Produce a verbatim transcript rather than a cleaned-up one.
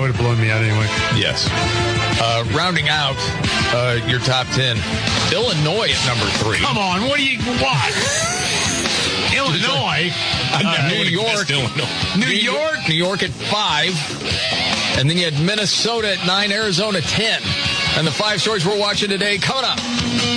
would have blown me out anyway. Yes. Uh, rounding out uh, your top ten, Illinois at number three. Come on, what do you want? Illinois, uh, New York, Illinois. New York, New York at five, and then you had Minnesota at nine, Arizona ten, and the five stories we're watching today coming up.